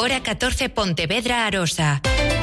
Hora 14, Pontevedra, Arosa.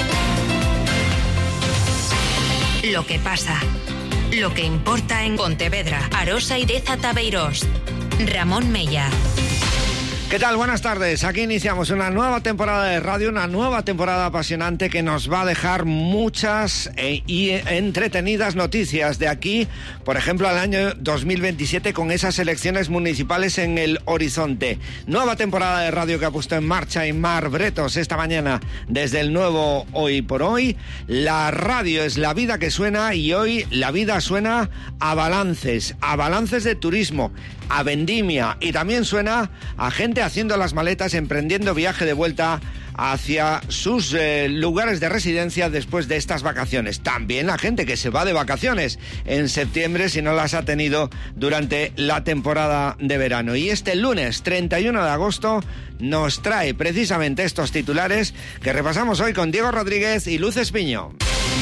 Lo que pasa. Lo que importa en Pontevedra, Arosa y Deza Tabeirós. Ramón Mella. ¿Qué tal? Buenas tardes. Aquí iniciamos una nueva temporada de radio, una nueva temporada apasionante que nos va a dejar muchas y entretenidas noticias de aquí, por ejemplo, al año 2027 con esas elecciones municipales en el horizonte. Nueva temporada de radio que ha puesto en marcha Aimar Bretos esta mañana desde el nuevo Hoy por Hoy. La radio es la vida que suena y hoy la vida suena a balances de turismo, a vendimia y también suena a gente haciendo las maletas, emprendiendo viaje de vuelta hacia sus lugares de residencia después de estas vacaciones. También la gente que se va de vacaciones en septiembre si no las ha tenido durante la temporada de verano. Y este lunes 31 de agosto nos trae precisamente estos titulares que repasamos hoy con Diego Rodríguez y Luz Espiño.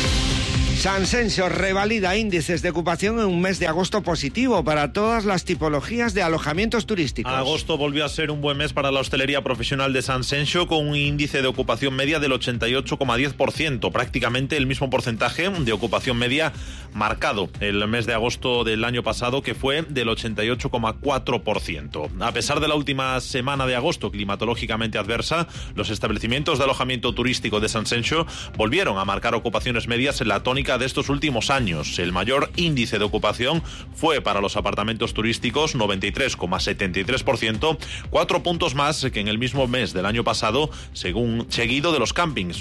Sanxenxo revalida índices de ocupación en un mes de agosto positivo para todas las tipologías de alojamientos turísticos. Agosto volvió a ser un buen mes para la hostelería profesional de Sanxenxo, con un índice de ocupación media del 88,10%, prácticamente el mismo porcentaje de ocupación media marcado el mes de agosto del año pasado, que fue del 88,4%. A pesar de la última semana de agosto climatológicamente adversa, los establecimientos de alojamiento turístico de Sanxenxo volvieron a marcar ocupaciones medias en la tónica de estos últimos años. El mayor índice de ocupación fue para los apartamentos turísticos, 93,73%, 4 puntos más que en el mismo mes del año pasado, seguido de los campings,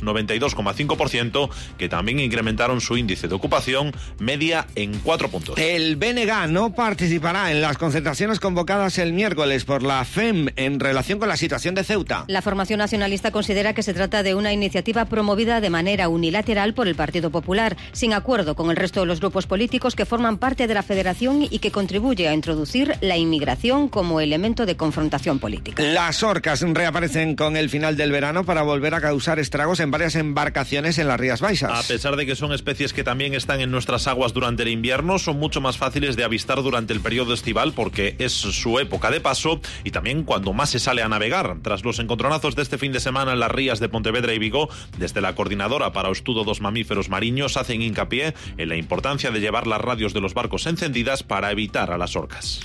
92,5%, que también incrementaron su índice de ocupación media en 4 puntos. El BNG no participará en las concentraciones convocadas el miércoles por la FEM en relación con la situación de Ceuta. La formación nacionalista considera que se trata de una iniciativa promovida de manera unilateral por el Partido Popular, sin acuerdo con el resto de los grupos políticos que forman parte de la federación y que contribuye a introducir la inmigración como elemento de confrontación política. Las orcas reaparecen con el final del verano para volver a causar estragos en varias embarcaciones en las Rías Baixas. A pesar de que son especies que también están en nuestras aguas durante el invierno, son mucho más fáciles de avistar durante el periodo estival porque es su época de paso y también cuando más se sale a navegar. Tras los encontronazos de este fin de semana en las rías de Pontevedra y Vigo, desde la Coordinadora para o Estudo dos Mamíferos Mariños hacen hincapié en la importancia de llevar las radios de los barcos encendidas para evitar a las orcas.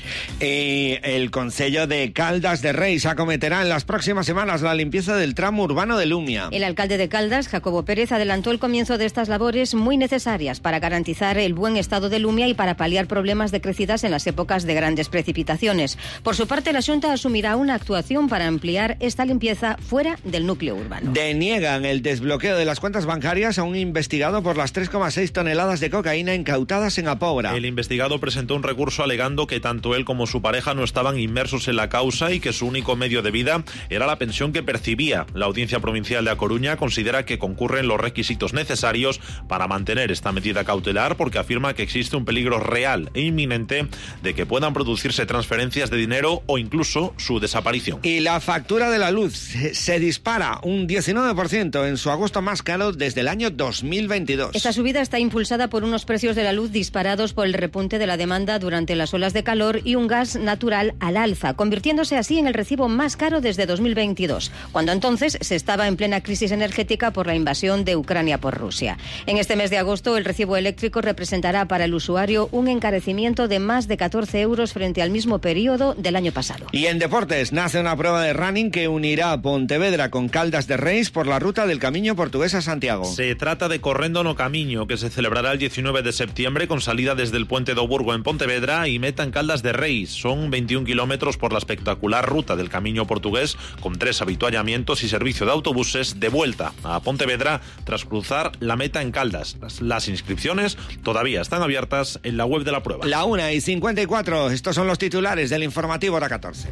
El Concello de Caldas de Reis acometerá en las próximas semanas la limpieza del tramo urbano de Lumia. El alcalde de Caldas, Jacobo Pérez, adelantó el comienzo de estas labores muy necesarias para garantizar el buen estado de Lumia y para paliar problemas de crecidas en las épocas de grandes precipitaciones. Por su parte, la Xunta asumirá una actuación para ampliar esta limpieza fuera del núcleo urbano. Deniegan el desbloqueo de las cuentas bancarias a un investigado por las 3,6 toneladas de cocaína incautadas en Apobra. El investigado presentó un recurso alegando que tanto él como su pareja no estaban inmersos en la causa y que su único medio de vida era la pensión que percibía. La Audiencia Provincial de A Coruña considera que concurren los requisitos necesarios para mantener esta medida cautelar porque afirma que existe un peligro real e inminente de que puedan producirse transferencias de dinero o incluso su desaparición. Y la factura de la luz se dispara un 19% en su agosto más caro desde el año 2022. Esta subida está impulsada por unos precios de la luz disparados por el repunte de la demanda durante las olas de calor y un gas natural al alza, convirtiéndose así en el recibo más caro desde 2022, cuando entonces se estaba en plena crisis energética por la invasión de Ucrania por Rusia. En este mes de agosto, el recibo eléctrico representará para el usuario un encarecimiento de más de 14 euros frente al mismo periodo del año pasado. Y en deportes, nace una prueba de running que unirá Pontevedra con Caldas de Reis por la ruta del Camiño Portugués a Santiago. Se trata de Correndo no Camiño, que se celebrará el 19 de septiembre con salida desde el Puente do Burgo en Pontevedra y meta en Caldas de Reis. Son 21 kilómetros por la espectacular ruta del Camiño Portugués, con 3 avituallamientos y servicio de autobuses de vuelta a Pontevedra tras cruzar la meta en Caldas. Las inscripciones todavía están abiertas en la web de la prueba. La 1:54, estos son los titulares del informativo Hora 14.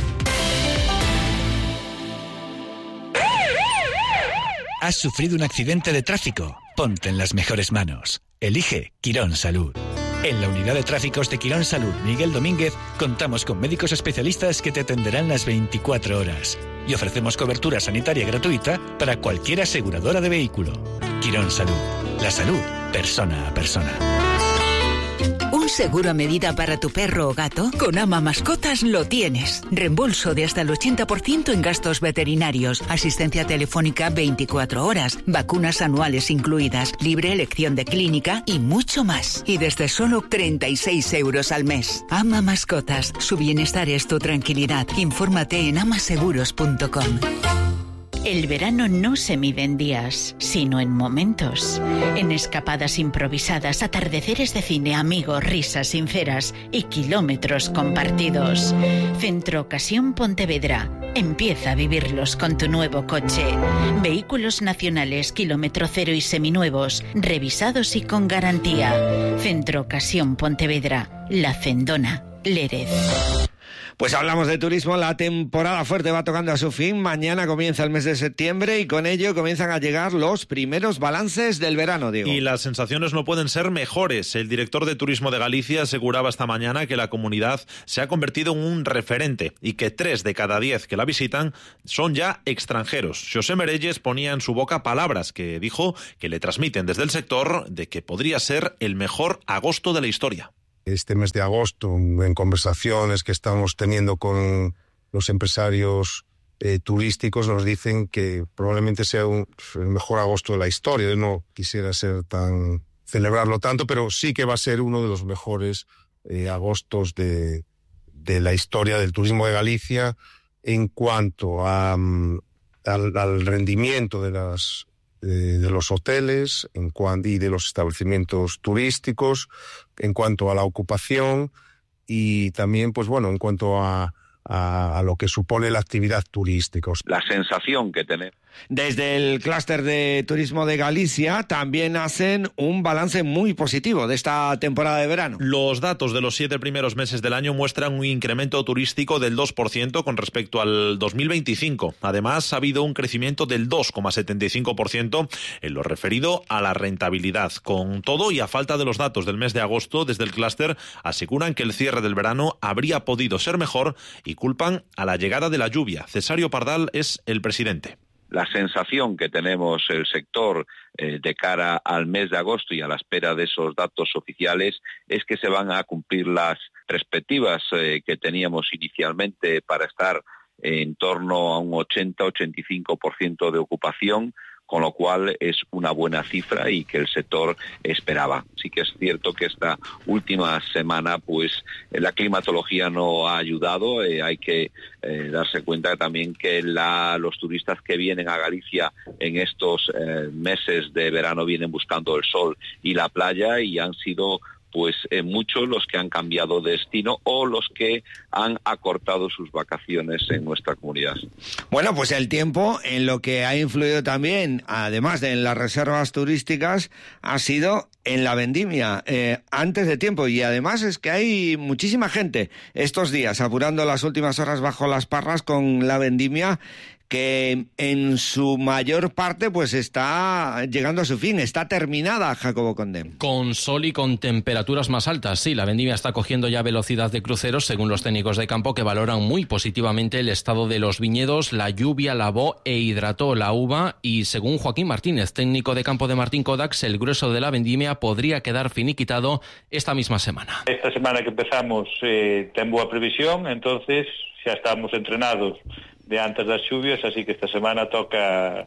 ¿Has sufrido un accidente de tráfico? Ponte en las mejores manos. Elige Quirón Salud. En la unidad de tráficos de Quirón Salud Miguel Domínguez contamos con médicos especialistas que te atenderán las 24 horas y ofrecemos cobertura sanitaria gratuita para cualquier aseguradora de vehículo. Quirón Salud. La salud, persona a persona. ¿Un seguro a medida para tu perro o gato? Con Ama Mascotas lo tienes. Reembolso de hasta el 80% en gastos veterinarios, asistencia telefónica 24 horas, vacunas anuales incluidas, libre elección de clínica y mucho más. Y desde solo 36 euros al mes. Ama Mascotas. Su bienestar es tu tranquilidad. Infórmate en amaseguros.com. El verano no se mide en días, sino en momentos. En escapadas improvisadas, atardeceres de cine, amigos, risas sinceras y kilómetros compartidos. Centro Ocasión Pontevedra. Empieza a vivirlos con tu nuevo coche. Vehículos nacionales, kilómetro cero y seminuevos, revisados y con garantía. Centro Ocasión Pontevedra. La Cendona, Lérez. Pues hablamos de turismo, la temporada fuerte va tocando a su fin, mañana comienza el mes de septiembre y con ello comienzan a llegar los primeros balances del verano, Diego. Y las sensaciones no pueden ser mejores. El director de Turismo de Galicia aseguraba esta mañana que la comunidad se ha convertido en un referente y que 3 de cada 10 que la visitan son ya extranjeros. José Merelles ponía en su boca palabras que dijo que le transmiten desde el sector de que podría ser el mejor agosto de la historia. Este mes de agosto, en conversaciones que estamos teniendo con los empresarios turísticos, nos dicen que probablemente sea el mejor agosto de la historia. Yo no quisiera celebrarlo tanto, pero sí que va a ser uno de los mejores agostos de la historia del turismo de Galicia en cuanto al rendimiento de los hoteles y de los establecimientos turísticos, en cuanto a la ocupación y también, pues bueno, en cuanto a lo que supone la actividad turística. La sensación que tenemos. Desde el clúster de turismo de Galicia también hacen un balance muy positivo de esta temporada de verano. Los datos de los 7 primeros meses del año muestran un incremento turístico del 2% con respecto al 2025. Además, ha habido un crecimiento del 2,75% en lo referido a la rentabilidad. Con todo y a falta de los datos del mes de agosto, desde el clúster aseguran que el cierre del verano habría podido ser mejor y culpan a la llegada de la lluvia. Cesario Pardal es el presidente. La sensación que tenemos el sector de cara al mes de agosto y a la espera de esos datos oficiales es que se van a cumplir las perspectivas que teníamos inicialmente para estar en torno a un 80-85% de ocupación, con lo cual es una buena cifra y que el sector esperaba. Sí que es cierto que esta última semana pues la climatología no ha ayudado, hay que darse cuenta también que los turistas que vienen a Galicia en estos meses de verano vienen buscando el sol y la playa y han sido pues muchos los que han cambiado de destino o los que han acortado sus vacaciones en nuestra comunidad. Bueno, pues el tiempo en lo que ha influido también, además de en las reservas turísticas, ha sido en la vendimia antes de tiempo, y además es que hay muchísima gente estos días apurando las últimas horas bajo las parras con la vendimia, que en su mayor parte pues está llegando a su fin, está terminada, Jacobo Conde. Con sol y con temperaturas más altas, sí, la vendimia está cogiendo ya velocidad de cruceros, según los técnicos de campo, que valoran muy positivamente el estado de los viñedos. La lluvia lavó e hidrató la uva y, según Joaquín Martínez, técnico de campo de Martín Kodax, el grueso de la vendimia podría quedar finiquitado esta misma semana. Esta semana que empezamos ten boa previsión, entonces xa estamos entrenados de antes das lluvias, así que esta semana toca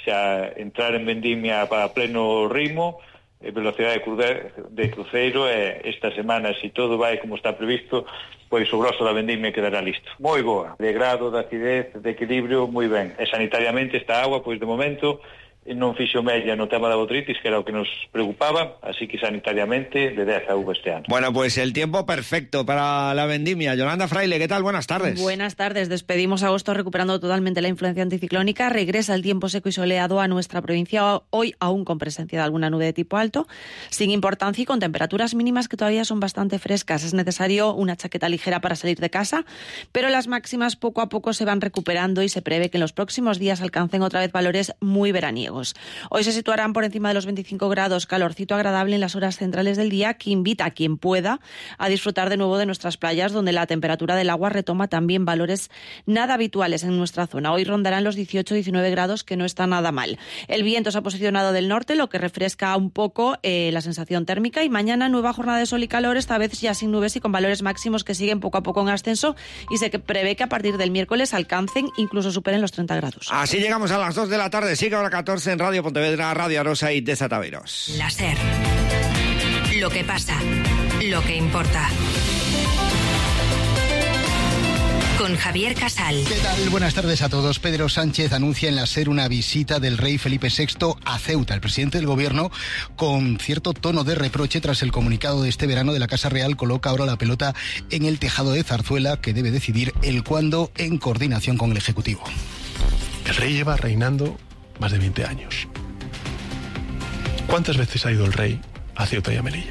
xa entrar en vendimia para pleno ritmo, velocidade de cruceiro, e esta semana, se todo vai como está previsto, pois o grosso da vendimia quedará listo. Moi boa, de grado, de acidez, de equilibrio, moi ben. E sanitariamente esta agua, pois de momento, non fixo mella no tema da botritis, que era o que nos preocupaba, así que sanitariamente de 10 a uva este ano. Bueno, pues el tiempo perfecto para la vendimia. Yolanda Fraile, ¿qué tal? Buenas tardes. Buenas tardes. Despedimos agosto recuperando totalmente la influencia anticiclónica. Regresa el tiempo seco y soleado a nuestra provincia, hoy aún con presencia de alguna nube de tipo alto, sin importancia y con temperaturas mínimas que todavía son bastante frescas. Es necesario una chaqueta ligera para salir de casa, pero las máximas poco a poco se van recuperando y se prevé que en los próximos días alcancen otra vez valores muy veraniegos. veraniegos. Hoy se situarán por encima de los 25 grados, calorcito agradable en las horas centrales del día, que invita a quien pueda a disfrutar de nuevo de nuestras playas, donde la temperatura del agua retoma también valores nada habituales en nuestra zona. Hoy rondarán los 18-19 grados, que no está nada mal. El viento se ha posicionado del norte, lo que refresca un poco la sensación térmica, y mañana nueva jornada de sol y calor, esta vez ya sin nubes y con valores máximos que siguen poco a poco en ascenso, y se prevé que a partir del miércoles alcancen, incluso superen los 30 grados. Así llegamos a las 2 de la tarde, sigue ahora 14 en Radio Pontevedra, Radio Arosa y Deza Taveros. La SER. Lo que pasa, lo que importa. Con Javier Casal. ¿Qué tal? Buenas tardes a todos. Pedro Sánchez anuncia en la SER una visita del rey Felipe VI a Ceuta. El presidente del gobierno, con cierto tono de reproche tras el comunicado de este verano de la Casa Real, coloca ahora la pelota en el tejado de Zarzuela, que debe decidir el cuándo en coordinación con el Ejecutivo. El rey lleva reinando más de 20 años. ¿Cuántas veces ha ido el rey a Ceuta y a Melilla?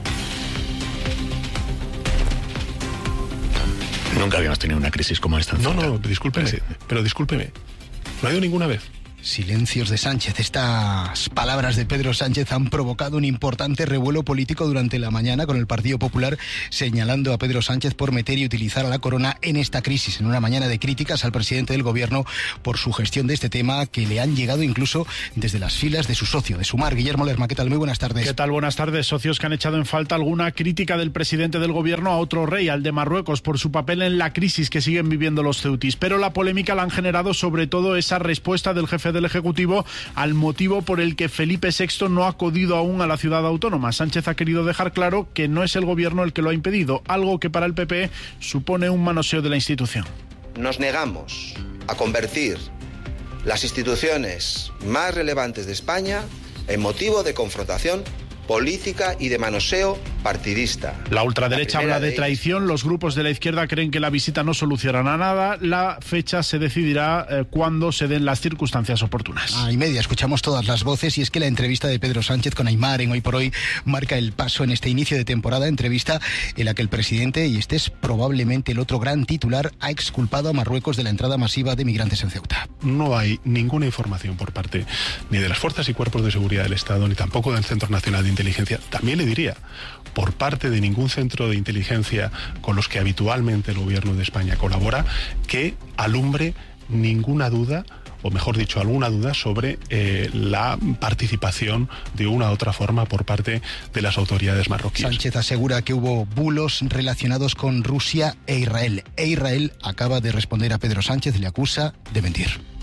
Nunca habíamos tenido una crisis como esta. No, discúlpeme, pero discúlpeme. No ha ido ninguna vez. Silencios de Sánchez. Estas palabras de Pedro Sánchez han provocado un importante revuelo político durante la mañana, con el Partido Popular señalando a Pedro Sánchez por meter y utilizar a la corona en esta crisis, en una mañana de críticas al presidente del gobierno por su gestión de este tema, que le han llegado incluso desde las filas de su socio, de Sumar. Guillermo Lerma, ¿qué tal? Muy buenas tardes. ¿Qué tal? Buenas tardes. Socios que han echado en falta alguna crítica del presidente del gobierno a otro rey, al de Marruecos, por su papel en la crisis que siguen viviendo los ceutis. Pero la polémica la han generado sobre todo esa respuesta del jefe del Ejecutivo al motivo por el que Felipe VI no ha acudido aún a la ciudad autónoma. Sánchez ha querido dejar claro que no es el gobierno el que lo ha impedido, algo que para el PP supone un manoseo de la institución. Nos negamos a convertir las instituciones más relevantes de España en motivo de confrontación política y de manoseo partidista. La ultraderecha habla de traición, los grupos de la izquierda creen que la visita no solucionará nada, la fecha se decidirá cuando se den las circunstancias oportunas. Y media, escuchamos todas las voces, y es que la entrevista de Pedro Sánchez con Aimar en Hoy por Hoy marca el paso en este inicio de temporada, entrevista en la que el presidente, y este es probablemente el otro gran titular, ha exculpado a Marruecos de la entrada masiva de migrantes en Ceuta. No hay ninguna información por parte ni de las fuerzas y cuerpos de seguridad del Estado, ni tampoco del Centro Nacional de Inteligencia, también le diría, por parte de ningún centro de inteligencia con los que habitualmente el gobierno de España colabora, que alumbre ninguna duda, o mejor dicho, alguna duda sobre la participación de una u otra forma por parte de las autoridades marroquíes. Sánchez asegura que hubo bulos relacionados con Rusia e Israel. Israel acaba de responder a Pedro Sánchez, le acusa de mentir.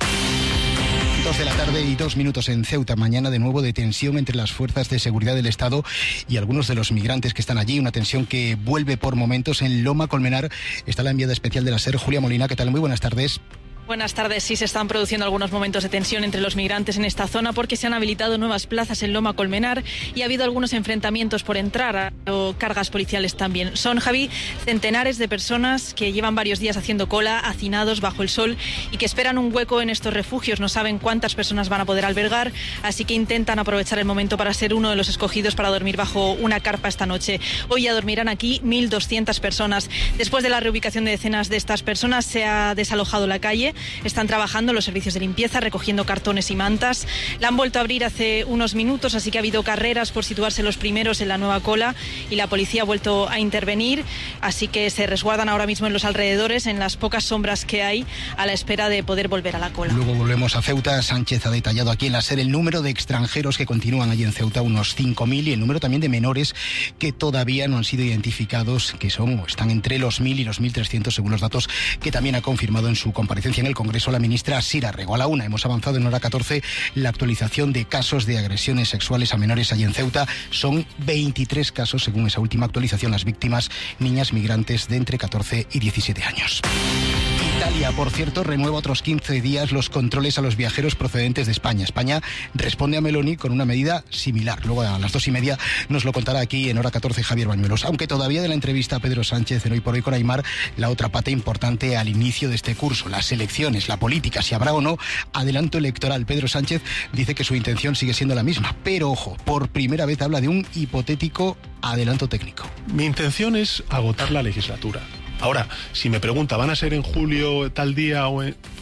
2 de la tarde y 2 minutos en Ceuta. Mañana de nuevo de tensión entre las fuerzas de seguridad del Estado y algunos de los migrantes que están allí. Una tensión que vuelve por momentos en Loma Colmenar. Está la enviada especial de la SER, Julia Molina. ¿Qué tal? Muy buenas tardes. Buenas tardes. Sí, se están produciendo algunos momentos de tensión entre los migrantes en esta zona porque se han habilitado nuevas plazas en Loma Colmenar y ha habido algunos enfrentamientos por entrar, o cargas policiales también. Son, Javi, centenares de personas que llevan varios días haciendo cola, hacinados bajo el sol y que esperan un hueco en estos refugios. No saben cuántas personas van a poder albergar, así que intentan aprovechar el momento para ser uno de los escogidos para dormir bajo una carpa esta noche. Hoy ya dormirán aquí 1.200 personas. Después de la reubicación de decenas de estas personas, se ha desalojado la calle. Están trabajando los servicios de limpieza, recogiendo cartones y mantas. La han vuelto a abrir hace unos minutos, así que ha habido carreras por situarse los primeros en la nueva cola y la policía ha vuelto a intervenir, así que se resguardan ahora mismo en los alrededores, en las pocas sombras que hay, a la espera de poder volver a la cola. Luego volvemos a Ceuta. Sánchez ha detallado aquí en la SER el número de extranjeros que continúan allí en Ceuta, unos 5.000, y el número también de menores que todavía no han sido identificados, que son o están entre los 1.000 y los 1.300, según los datos que también ha confirmado en su comparecencia en el Congreso la ministra Sira Rego. A la 1 hemos avanzado en hora 14 la actualización de casos de agresiones sexuales a menores allí en Ceuta. Son 23 casos, según esa última actualización. Las víctimas, niñas migrantes de entre 14 y 17 años. Italia, por cierto, renueva otros 15 días los controles a los viajeros procedentes de España. España responde a Meloni con una medida similar. Luego a las 2:30 nos lo contará aquí en hora 14 Javier Bañuelos. Aunque todavía de la entrevista a Pedro Sánchez en Hoy por Hoy con Aimar, la otra pata importante al inicio de este curso, las elecciones, la política, si habrá o no adelanto electoral. Pedro Sánchez dice que su intención sigue siendo la misma, pero ojo, por primera vez habla de un hipotético adelanto técnico. Mi intención es agotar la legislatura. Ahora, si me pregunta, ¿van a ser en julio tal día o en...?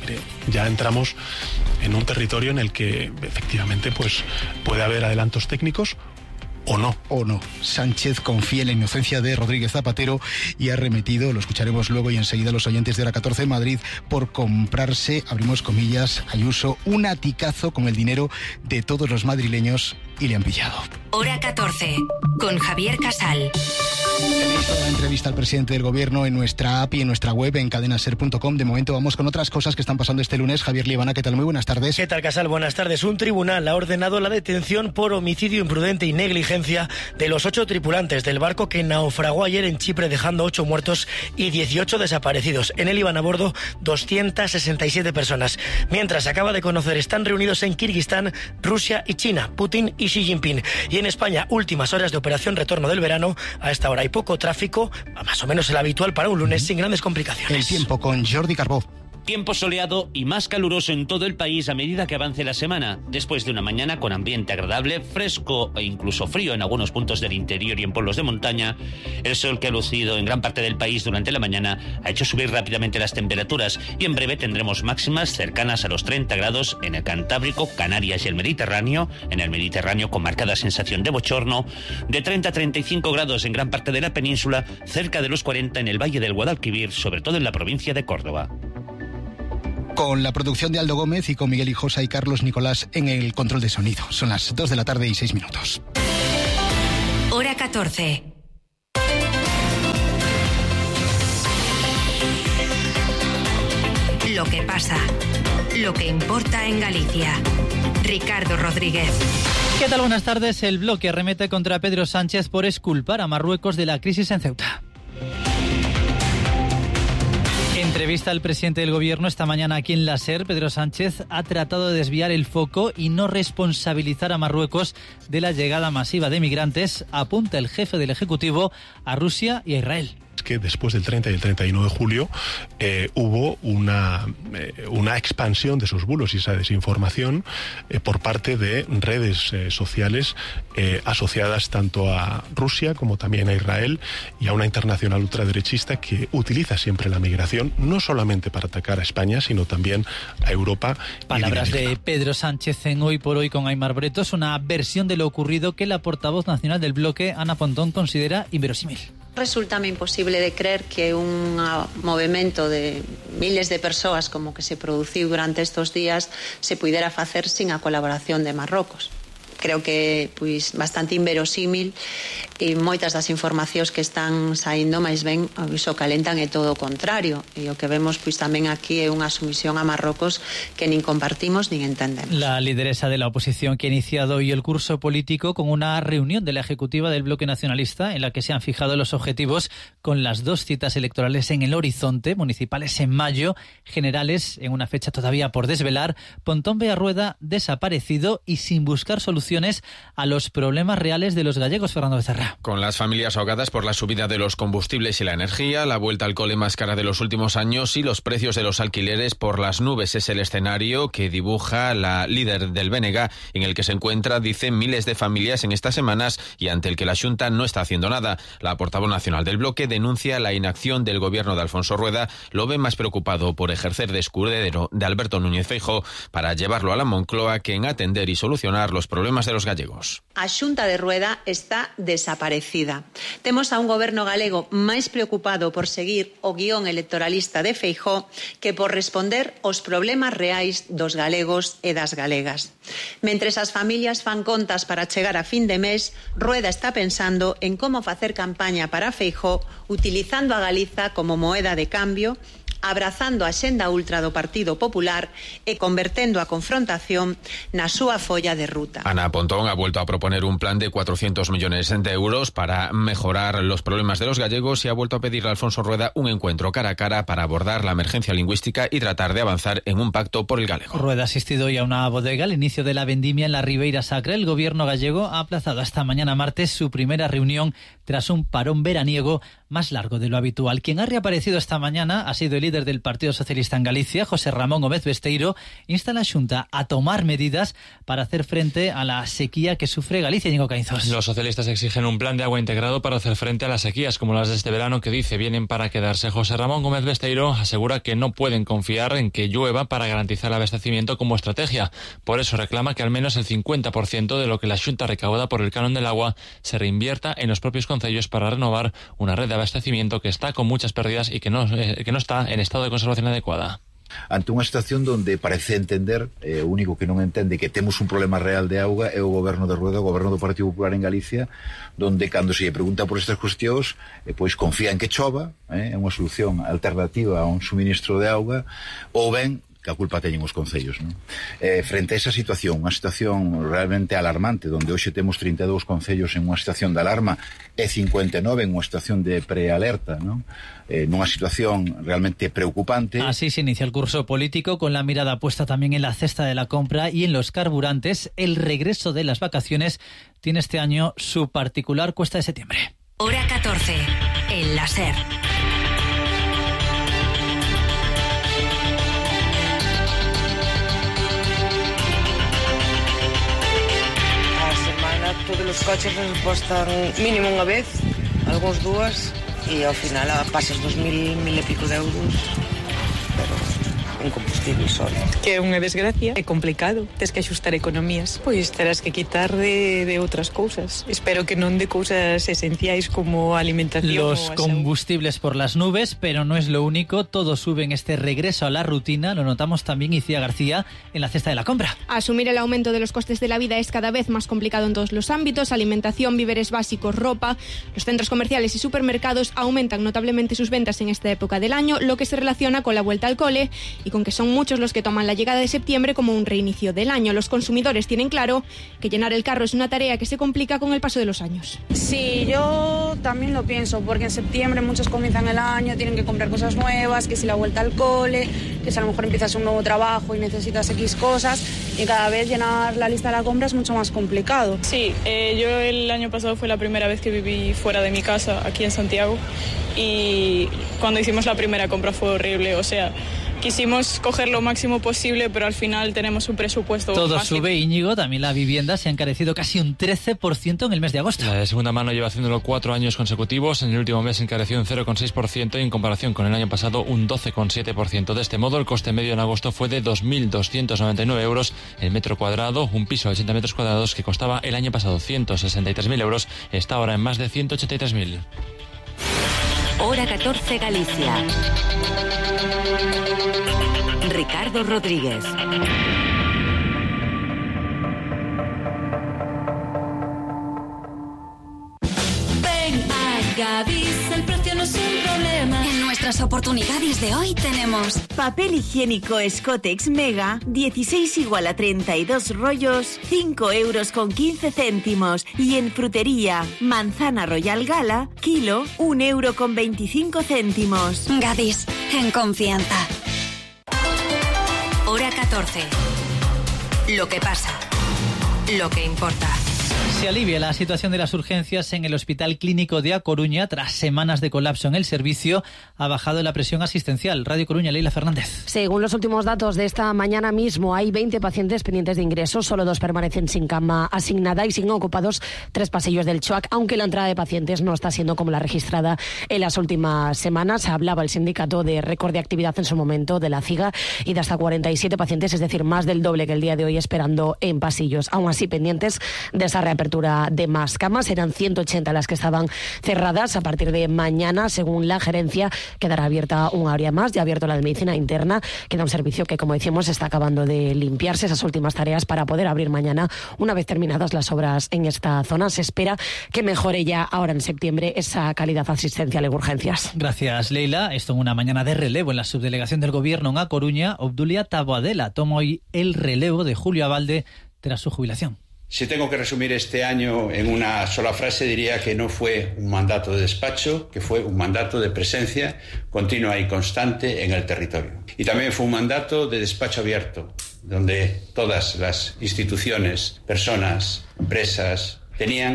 Mire, ya entramos en un territorio en el que efectivamente pues puede haber adelantos técnicos o no. Sánchez confía en la inocencia de Rodríguez Zapatero y ha remitido, lo escucharemos luego y enseguida, a los oyentes de Hora 14 en Madrid por comprarse, abrimos comillas, Ayuso, un aticazo con el dinero de todos los madrileños y le han pillado. Hora 14, con Javier Casal. Tenéis toda la entrevista al presidente del gobierno en nuestra app y en nuestra web en cadenaser.com. De momento vamos con otras cosas que están pasando este lunes. Javier Liebana, ¿qué tal? Muy buenas tardes. ¿Qué tal, Casal? Buenas tardes. Un tribunal ha ordenado la detención por homicidio imprudente y negligencia de los 8 tripulantes del barco que naufragó ayer en Chipre, dejando 8 muertos y 18 desaparecidos. En él iban a bordo 267 personas. Mientras, acaba de conocer, están reunidos en Kirguistán, Rusia y China, Putin y Xi Jinping. Y en España, últimas horas de operación retorno del verano. A esta hora hay poco tráfico, más o menos el habitual para un lunes, sin grandes complicaciones. El tiempo con Jordi Carbó. Tiempo soleado y más caluroso en todo el país a medida que avance la semana, después de una mañana con ambiente agradable, fresco e incluso frío en algunos puntos del interior y en pueblos de montaña. El sol que ha lucido en gran parte del país durante la mañana ha hecho subir rápidamente las temperaturas y en breve tendremos máximas cercanas a los 30 grados en el Cantábrico, Canarias y el Mediterráneo, en el Mediterráneo con marcada sensación de bochorno, de 30 a 35 grados en gran parte de la península, cerca de los 40 en el Valle del Guadalquivir, sobre todo en la provincia de Córdoba. Con la producción de Aldo Gómez y con Miguel Hijosa y Carlos Nicolás en el control de sonido. Son las 2 de la tarde y 6 minutos. Hora 14. Lo que pasa, lo que importa en Galicia. Ricardo Rodríguez. ¿Qué tal? Buenas tardes. El bloque arremete contra Pedro Sánchez por exculpar a Marruecos de la crisis en Ceuta. Entrevista al presidente del gobierno esta mañana aquí en la SER. Pedro Sánchez ha tratado de desviar el foco y no responsabilizar a Marruecos de la llegada masiva de migrantes, apunta el jefe del Ejecutivo a Rusia y a Israel. Que después del 30 y el 31 de julio hubo una expansión de esos bulos y esa desinformación por parte de redes sociales asociadas tanto a Rusia como también a Israel y a una internacional ultraderechista que utiliza siempre la migración no solamente para atacar a España sino también a Europa. Palabras de Pedro Sánchez en Hoy por Hoy con Aimar Bretos, una versión de lo ocurrido que la portavoz nacional del bloque, Ana Pontón, considera inverosímil. Resulta-me imposible de creer que un movimento de miles de persoas como que se produciu durante estos días se puidera facer sin a colaboración de Marrocos. Creo que pois bastante inverosímil e moitas das informacións que están saindo máis ben iso calentan é todo o contrario e o que vemos pois tamén aquí é unha sumisión a Marrocos que nin compartimos nin entendemos. La lideresa de la oposición que ha iniciado hoy el curso político con una reunión de la ejecutiva del bloque nacionalista en la que se han fijado los objetivos con las 2 citas electorales en el horizonte, municipales en mayo, generales en una fecha todavía por desvelar. Pontón ve a Rueda desaparecido y sin buscar soluciones a los problemas reales de los gallegos. Fernando Becerra. Con las familias ahogadas por la subida de los combustibles y la energía, la vuelta al cole más cara de los últimos años y los precios de los alquileres por las nubes es el escenario que dibuja la líder del BNG, en el que se encuentra, dicen, miles de familias en estas semanas y ante el que la Xunta no está haciendo nada. La portavoz nacional del bloque denuncia la inacción del gobierno de Alfonso Rueda, lo ve más preocupado por ejercer de escudero de Alberto Núñez Feijóo para llevarlo a la Moncloa que en atender y solucionar los problemas de los gallegos. A Xunta de Rueda está desaparecida. Temos a un goberno galego máis preocupado por seguir o guión electoralista de Feijóo que por responder aos problemas reais dos galegos e das galegas. Mentres as familias fan contas para chegar a fin de mes, Rueda está pensando en como facer campaña para Feijóo utilizando a Galiza como moeda de cambio, abrazando a xenda ultra do Partido Popular e convertendo a confrontación na súa folla de ruta. Ana Pontón ha vuelto a proponer un plan de 400 millones de euros para mejorar los problemas de los gallegos y ha vuelto a pedirle a Alfonso Rueda un encuentro cara a cara para abordar la emergencia lingüística y tratar de avanzar en un pacto por el galego. Rueda ha asistido hoy a una bodega al inicio de la vendimia en la Ribeira Sacra. El gobierno gallego ha aplazado hasta mañana martes su primera reunión tras un parón veraniego más largo de lo habitual. Quien ha reaparecido esta mañana ha sido el líder líder del Partido Socialista en Galicia, José Ramón Gómez Besteiro, insta a la Xunta a tomar medidas para hacer frente a la sequía que sufre Galicia. Íñigo Caínzos. Los socialistas exigen un plan de agua integrado para hacer frente a las sequías como las de este verano, que dice vienen para quedarse. José Ramón Gómez Besteiro asegura que no pueden confiar en que llueva para garantizar el abastecimiento como estrategia. Por eso reclama que al menos el 50% de lo que la Xunta recauda por el canon del agua se reinvierta en los propios concellos para renovar una red de abastecimiento que está con muchas pérdidas y que no está en estado de conservación adecuada. Ante unha situación donde parece entender, o único que non entende que temos un problema real de auga é o goberno de Rueda, o goberno do Partido Popular en Galicia, donde cando se lle pregunta por estas cuestións, pois confía en que chova, é unha solución alternativa a un suministro de auga, ou ben que a culpa teñen os concellos, non? Frente a esa situación, unha situación realmente alarmante, donde hoxe temos 32 concellos en unha situación de alarma e 59 en unha situación de prealerta, non? Nunha situación realmente preocupante. Así se inicia el curso político, con la mirada puesta también en la cesta de la compra y en los carburantes. El regreso de las vacaciones tiene este año su particular cuesta de septiembre. Hora 14, el láser. Todos os coches respostan mínimo unha vez, algúns dúas, e ao final pasas 2.000 e pico de euros, pero un combustible solo. Que é unha desgracia, é complicado, tes que axustar economías, pois terás que quitar de outras cousas. Espero que non de cousas esenciais como alimentación. Los combustibles por las nubes, pero no es lo único, todo sube en este regreso a la rutina, lo notamos también Icía García en la cesta de la compra. Asumir el aumento de los costes de la vida es cada vez más complicado en todos los ámbitos: alimentación, víveres básicos, ropa. Los centros comerciales y supermercados aumentan notablemente sus ventas en esta época del año, lo que se relaciona con la vuelta al cole y con que son muchos los que toman la llegada de septiembre como un reinicio del año. Los consumidores tienen claro que llenar el carro es una tarea que se complica con el paso de los años. Sí, yo también lo pienso, porque en septiembre muchos comienzan el año, tienen que comprar cosas nuevas, que si la vuelta al cole, que si a lo mejor empiezas un nuevo trabajo y necesitas X cosas, y cada vez llenar la lista de la compra es mucho más complicado. Sí, yo el año pasado fue la primera vez que viví fuera de mi casa, aquí en Santiago, y cuando hicimos la primera compra fue horrible, o sea, quisimos coger lo máximo posible, pero al final tenemos un presupuesto. Todo sube, Íñigo, también la vivienda se ha encarecido casi un 13% en el mes de agosto. La de segunda mano lleva haciéndolo 4 años consecutivos. En el último mes encareció un 0,6% y en comparación con el año pasado un 12,7%. De este modo, el coste medio en agosto fue de 2.299 euros el metro cuadrado. Un piso de 80 metros cuadrados que costaba el año pasado 163.000 euros está ahora en más de 183.000. Hora 14, Galicia. Ricardo Rodríguez. Ven a Gadis, el precio no es un problema. En nuestras oportunidades de hoy tenemos papel higiénico Scotex Mega, 16 igual a 32 rollos, 5,15 €. Y en frutería, manzana Royal Gala, kilo, 1,25 €. Gadis, en confianza. Hora 14. Lo que pasa. Lo que importa. Se alivia la situación de las urgencias en el Hospital Clínico de A Coruña. Tras semanas de colapso en el servicio, ha bajado la presión asistencial. Radio Coruña, Leila Fernández. Según los últimos datos de esta mañana mismo, hay 20 pacientes pendientes de ingreso. Solo 2 permanecen sin cama asignada y siguen ocupados 3 pasillos del CHUAC, aunque la entrada de pacientes no está siendo como la registrada en las últimas semanas. Hablaba el sindicato de récord de actividad en su momento de la CIGA y de hasta 47 pacientes, es decir, más del doble que el día de hoy, esperando en pasillos. Aún así, pendientes de esa reapertura de más camas. Eran 180 las que estaban cerradas. A partir de mañana, según la gerencia, quedará abierta un área más. Ya ha abierto la de medicina interna. Queda un servicio que, como decíamos, está acabando de limpiarse, esas últimas tareas para poder abrir mañana, una vez terminadas las obras en esta zona. Se espera que mejore ya ahora en septiembre esa calidad asistencial en urgencias. Gracias, Leila. Esto en una mañana de relevo en la subdelegación del Gobierno en A Coruña. Obdulia Taboadela toma hoy el relevo de Julio Abalde tras su jubilación. Si tengo que resumir este año en una sola frase, diría que no fue un mandato de despacho, que fue un mandato de presencia continua y constante en el territorio. Y también fue un mandato de despacho abierto, donde todas las instituciones, personas, empresas, tenían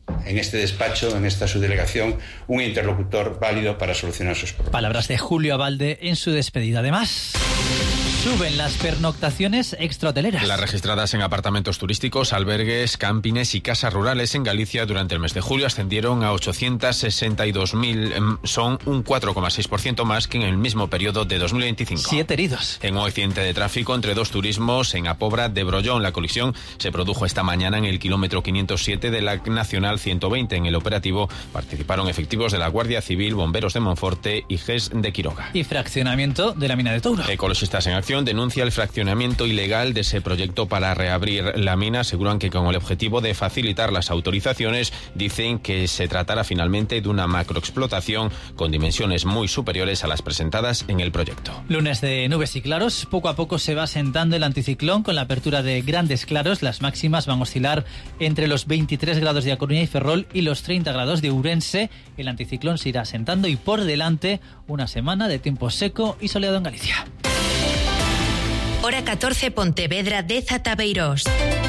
en este despacho, en esta subdelegación, un interlocutor válido para solucionar sus problemas. Palabras de Julio Abalde en su despedida. Además, suben las pernoctaciones extrahoteleras. Las registradas en apartamentos turísticos, albergues, campings y casas rurales en Galicia durante el mes de julio ascendieron a 862.000. Son un 4,6% más que en el mismo periodo de 2025. 7 heridos. En un accidente de tráfico entre dos turismos en Apobra de Brollón. La colisión se produjo esta mañana en el kilómetro 507 de la Nacional 120. En el operativo participaron efectivos de la Guardia Civil, bomberos de Monforte y GES de Quiroga. Y fraccionamiento de la mina de Touro. Ecologistas en Acción denuncia el fraccionamiento ilegal de ese proyecto para reabrir la mina. Aseguran que con el objetivo de facilitar las autorizaciones, dicen que se tratará finalmente de una macroexplotación con dimensiones muy superiores a las presentadas en el proyecto. Lunes de nubes y claros. Poco a poco se va asentando el anticiclón con la apertura de grandes claros. Las máximas van a oscilar entre los 23 grados de A Coruña y Ferrol y los 30 grados de Ourense. El anticiclón se irá asentando y por delante una semana de tiempo seco y soleado en Galicia. Hora 14, Pontevedra, Deza, Tabeirós.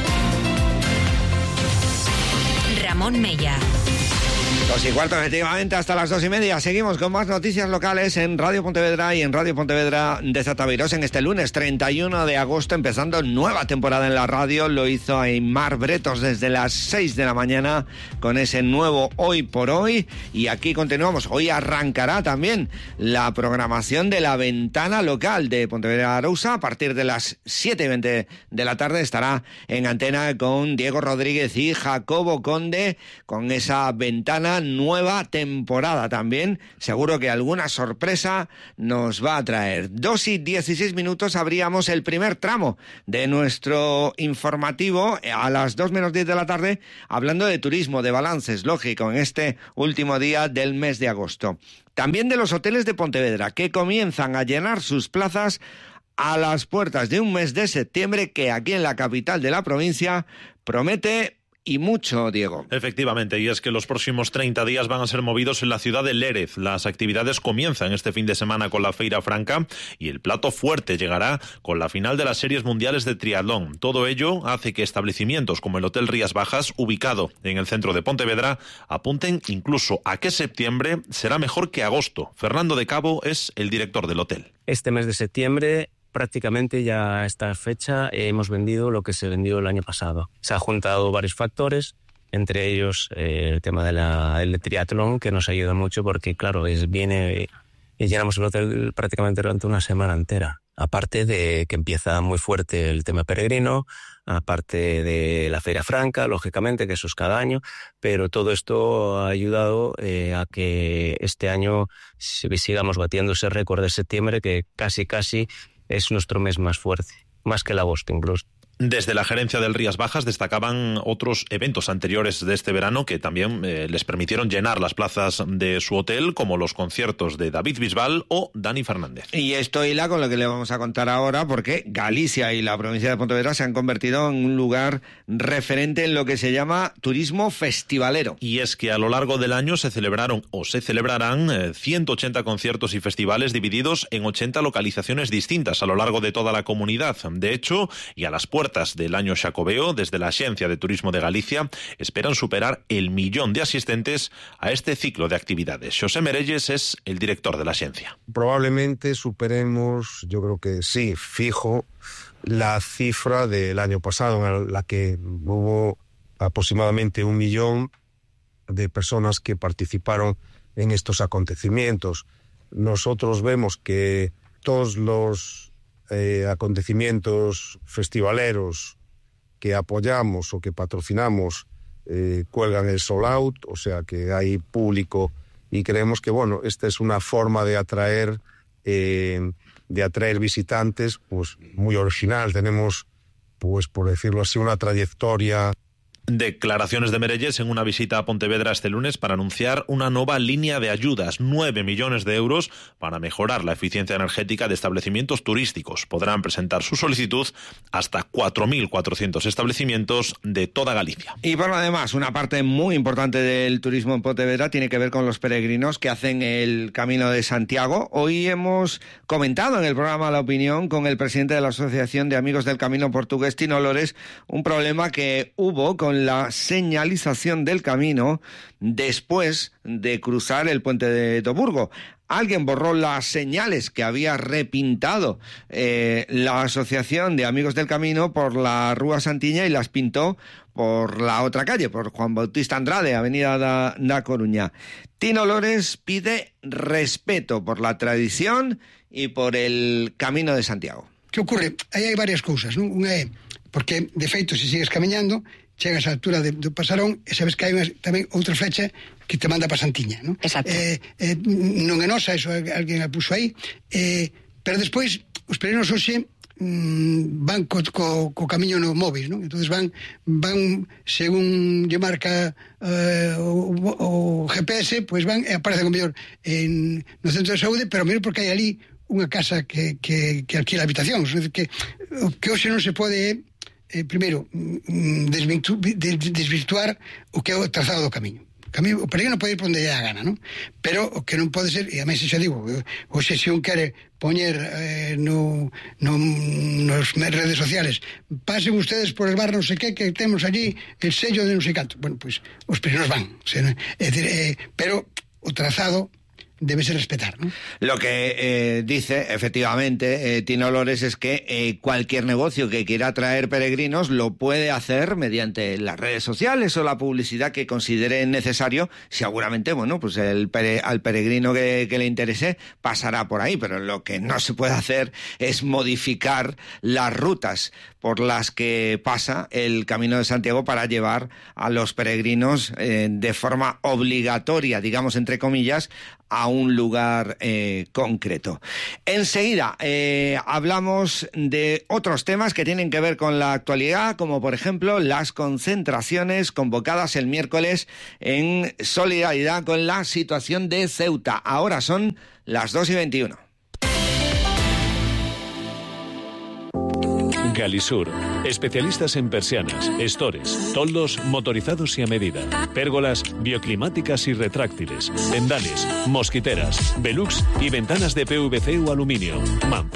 Ramón Mella. 2:15, efectivamente, hasta las 2:30. Seguimos con más noticias locales en Radio Pontevedra y en Radio Pontevedra de Zataviros en este lunes 31 de agosto, empezando nueva temporada en la radio. Lo hizo Aymar Bretos desde las 6 de la mañana con ese nuevo Hoy por Hoy. Y aquí continuamos. Hoy arrancará también la programación de la ventana local de Pontevedra Arousa. A partir de las 7:20 de la tarde estará en antena con Diego Rodríguez y Jacobo Conde con esa ventana nueva temporada también. Seguro que alguna sorpresa nos va a traer. 2:16 abríamos el primer tramo de nuestro informativo a las 2:10 de la tarde, hablando de turismo, de balances, lógico, en este último día del mes de agosto. También de los hoteles de Pontevedra, que comienzan a llenar sus plazas a las puertas de un mes de septiembre que aquí en la capital de la provincia promete y mucho, Diego. Efectivamente, y es que los próximos 30 días van a ser movidos en la ciudad de Lérez. Las actividades comienzan este fin de semana con la Feira Franca y el plato fuerte llegará con la final de las series mundiales de triatlón. Todo ello hace que establecimientos como el Hotel Rías Bajas, ubicado en el centro de Pontevedra, apunten incluso a que septiembre será mejor que agosto. Fernando de Cabo es el director del hotel. Este mes de septiembre prácticamente ya a esta fecha hemos vendido lo que se vendió el año pasado. Se han juntado varios factores, entre ellos el tema del triatlón, que nos ayuda mucho porque, claro, llenamos el hotel prácticamente durante una semana entera. Aparte de que empieza muy fuerte el tema peregrino, aparte de la Feria Franca, lógicamente, que eso es cada año, pero todo esto ha ayudado a que este año sigamos batiendo ese récord de septiembre, que casi es nuestro mes más fuerte, más que el agosto incluso. Desde la gerencia del Rías Bajas destacaban otros eventos anteriores de este verano que también les permitieron llenar las plazas de su hotel, como los conciertos de David Bisbal o Dani Fernández. Y esto hila con lo que le vamos a contar ahora, porque Galicia y la provincia de Pontevedra se han convertido en un lugar referente en lo que se llama turismo festivalero. Y es que a lo largo del año se celebraron o se celebrarán 180 conciertos y festivales divididos en 80 localizaciones distintas a lo largo de toda la comunidad. De hecho, y a las puertas del año xacobeo, desde la Axencia de Turismo de Galicia esperan superar el 1.000.000 de asistentes a este ciclo de actividades. Xosé Merelles es el director de la Axencia. Probablemente superemos, yo creo que sí, fijo, la cifra del año pasado, en la que hubo aproximadamente 1.000.000 de personas que participaron en estos acontecimientos. Nosotros vemos que todos los acontecimientos festivaleros que apoyamos o que patrocinamos cuelgan el sold out, o sea que hay público, y creemos que esta es una forma de atraer visitantes pues muy original. Tenemos, pues por decirlo así, una trayectoria. Declaraciones de Merelles en una visita a Pontevedra este lunes para anunciar una nueva línea de ayudas, 9 millones de euros para mejorar la eficiencia energética de establecimientos turísticos. Podrán presentar su solicitud hasta 4.400 establecimientos de toda Galicia. Y por lo demás, una parte muy importante del turismo en Pontevedra tiene que ver con los peregrinos que hacen el Camino de Santiago. Hoy hemos comentado en el programa La Opinión con el presidente de la Asociación de Amigos del Camino Portugués, Tino Lores, un problema que hubo con con la señalización del camino después de cruzar el puente de Toburgo. Alguien borró las señales que había repintado la Asociación de Amigos del Camino por la Rúa Santiña y las pintó por la otra calle, por Juan Bautista Andrade, Avenida da Coruña. Tino Lores pide respeto por la tradición e por el Camino de Santiago. Que ocurre? Aí hai varias cousas, non? Unha é, porque, de feito, se sigues camiñando, chegas á altura do Pasarón e sabes que hai tamén outra flecha que te manda para Santiña, non? Exacto. Non é nosa, eso alguén a puso aí, pero despois os peregrinos hoxe van co camiño no móvil, non? Entonces van según lle marca o GPS, pois van e aparecen o mellor no centro de saúde, pero mellor porque hai ali unha casa que alquila habitacións, que hoxe non se pode primeiro desvirtuar o que é o trazado do camiño. O peregrino pode ir por onde lle dá a gana, non? Pero o que non pode ser, e a mí xa digo, hoxe se un quere poñer nos redes sociales, pasen ustedes por el bar non sei que temos allí el sello de non sei canto. Bueno, pois os peregrinos van, pero o trazado debe ser respetar, ¿no? Lo que dice, efectivamente, Tino Lores, es que cualquier negocio que quiera atraer peregrinos lo puede hacer mediante las redes sociales o la publicidad que considere necesario. Seguramente, bueno, pues al peregrino que le interese pasará por ahí, pero lo que no se puede hacer es modificar las rutas por las que pasa el Camino de Santiago para llevar a los peregrinos de forma obligatoria, digamos entre comillas, a un lugar concreto. Enseguida hablamos de otros temas que tienen que ver con la actualidad, como por ejemplo las concentraciones convocadas el miércoles en solidaridad con la situación de Ceuta. Ahora son las 2:21. Galisur, especialistas en persianas, estores, toldos motorizados y a medida, pérgolas bioclimáticas y retráctiles, tendales, mosquiteras, velux y ventanas de PVC o aluminio.